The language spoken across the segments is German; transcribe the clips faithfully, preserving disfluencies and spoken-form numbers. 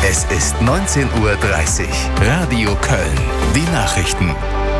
Es ist neunzehn Uhr dreißig. Radio Köln. Die Nachrichten.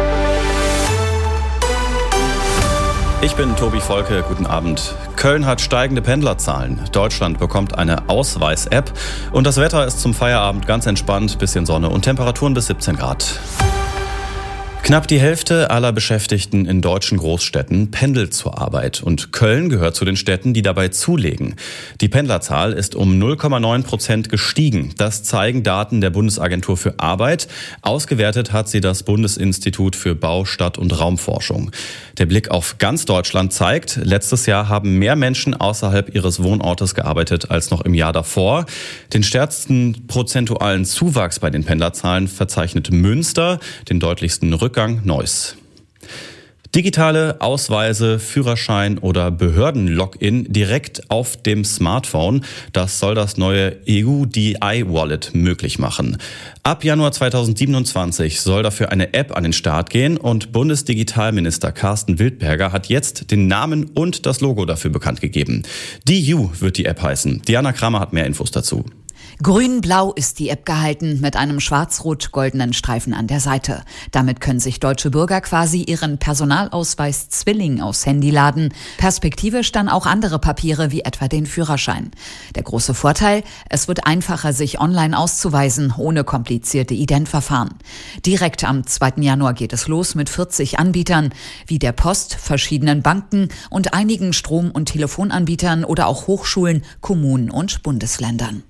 Ich bin Tobi Volke, guten Abend. Köln hat steigende Pendlerzahlen. Deutschland bekommt eine Ausweis-App. Und das Wetter ist zum Feierabend ganz entspannt, bisschen Sonne und Temperaturen bis siebzehn Grad. Knapp die Hälfte aller Beschäftigten in deutschen Großstädten pendelt zur Arbeit. Und Köln gehört zu den Städten, die dabei zulegen. Die Pendlerzahl ist um null Komma neun Prozent gestiegen. Das zeigen Daten der Bundesagentur für Arbeit. Ausgewertet hat sie das Bundesinstitut für Bau-, Stadt- und Raumforschung. Der Blick auf ganz Deutschland zeigt, letztes Jahr haben mehr Menschen außerhalb ihres Wohnortes gearbeitet als noch im Jahr davor. Den stärksten prozentualen Zuwachs bei den Pendlerzahlen verzeichnet Münster, den deutlichsten Rückgang Neuss. Digitale Ausweise, Führerschein oder Behörden-Login direkt auf dem Smartphone. Das soll das neue E U-D I-Wallet möglich machen. Ab Januar zweitausendsiebenundzwanzig soll dafür eine App an den Start gehen und Bundesdigitalminister Carsten Wildberger hat jetzt den Namen und das Logo dafür bekannt gegeben. D U wird die App heißen. Diana Kramer hat mehr Infos dazu. Grün-blau ist die App gehalten, mit einem schwarz-rot-goldenen Streifen an der Seite. Damit können sich deutsche Bürger quasi ihren Personalausweis Zwilling aufs Handy laden. Perspektivisch dann auch andere Papiere wie etwa den Führerschein. Der große Vorteil, es wird einfacher, sich online auszuweisen, ohne komplizierte Identverfahren. Direkt am zweiten Januar geht es los mit vierzig Anbietern, wie der Post, verschiedenen Banken und einigen Strom- und Telefonanbietern oder auch Hochschulen, Kommunen und Bundesländern.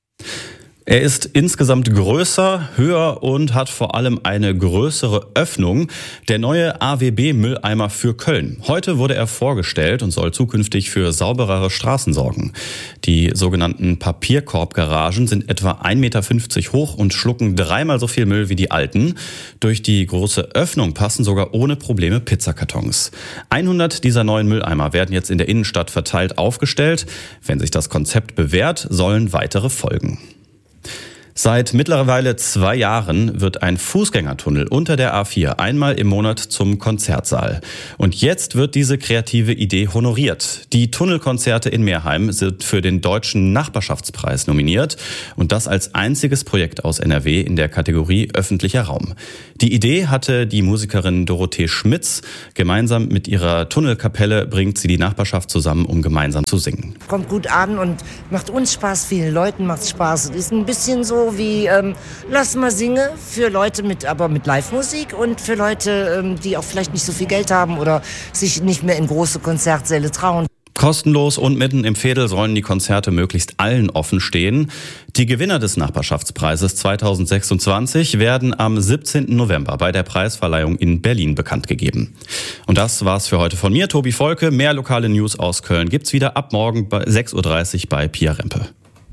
Er ist insgesamt größer, höher und hat vor allem eine größere Öffnung. Der neue A W B-Mülleimer für Köln. Heute wurde er vorgestellt und soll zukünftig für sauberere Straßen sorgen. Die sogenannten Papierkorbgaragen sind etwa ein Meter fünfzig hoch und schlucken dreimal so viel Müll wie die alten. Durch die große Öffnung passen sogar ohne Probleme Pizzakartons. hundert dieser neuen Mülleimer werden jetzt in der Innenstadt verteilt aufgestellt. Wenn sich das Konzept bewährt, sollen weitere folgen. Seit mittlerweile zwei Jahren wird ein Fußgängertunnel unter der A vier einmal im Monat zum Konzertsaal. Und jetzt wird diese kreative Idee honoriert. Die Tunnelkonzerte in Meerheim sind für den Deutschen Nachbarschaftspreis nominiert. Und das als einziges Projekt aus N R W in der Kategorie öffentlicher Raum. Die Idee hatte die Musikerin Dorothee Schmitz. Gemeinsam mit ihrer Tunnelkapelle bringt sie die Nachbarschaft zusammen, um gemeinsam zu singen. Kommt gut an und macht uns Spaß, vielen Leuten macht Spaß. Ist ein bisschen so wie ähm, Lass mal singen für Leute mit, aber mit Live-Musik und für Leute, ähm, die auch vielleicht nicht so viel Geld haben oder sich nicht mehr in große Konzertsäle trauen. Kostenlos und mitten im Veedel sollen die Konzerte möglichst allen offen stehen. Die Gewinner des Nachbarschaftspreises zweitausendsechsundzwanzig werden am siebzehnten November bei der Preisverleihung in Berlin bekannt gegeben. Und das war's für heute von mir, Tobi Volke. Mehr lokale News aus Köln gibt's wieder ab morgen bei sechs Uhr dreißig bei Pia Rempe.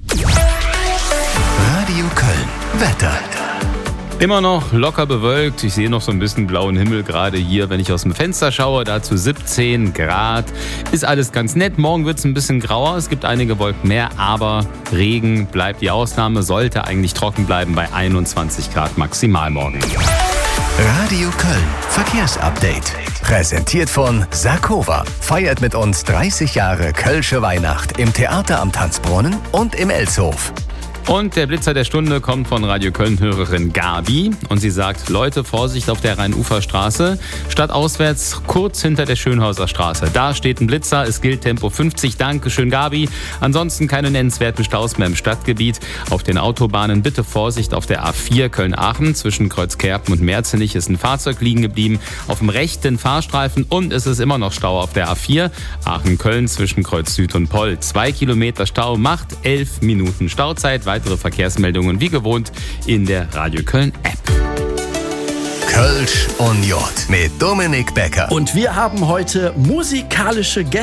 Radio Köln. Wetter. Immer noch locker bewölkt. Ich sehe noch so ein bisschen blauen Himmel gerade hier, wenn ich aus dem Fenster schaue. Dazu siebzehn Grad. Ist alles ganz nett. Morgen wird es ein bisschen grauer. Es gibt einige Wolken mehr, aber Regen bleibt die Ausnahme. Sollte eigentlich trocken bleiben bei einundzwanzig Grad maximal morgen. Radio Köln. Verkehrsupdate. Präsentiert von Sakova. Feiert mit uns dreißig Jahre Kölsche Weihnacht im Theater am Tanzbrunnen und im Elshof. Und der Blitzer der Stunde kommt von Radio Köln-Hörerin Gabi. Und sie sagt, Leute, Vorsicht auf der Rhein-Ufer-Straße. Stadtauswärts kurz hinter der Schönhauser Straße. Da steht ein Blitzer, es gilt Tempo fünfzig. Dankeschön, Gabi. Ansonsten keine nennenswerten Staus mehr im Stadtgebiet. Auf den Autobahnen bitte Vorsicht auf der A vier Köln-Aachen. Zwischen Kreuzkerpen und Merzenich ist ein Fahrzeug liegen geblieben. Auf dem rechten Fahrstreifen und es ist immer noch Stau auf der A vier. Aachen-Köln zwischen Kreuz Süd und Poll. Zwei Kilometer Stau macht elf Minuten Stauzeit. Weitere Verkehrsmeldungen wie gewohnt in der Radio Köln App. Kölsch und J mit Dominik Becker. Und wir haben heute musikalische Gäste.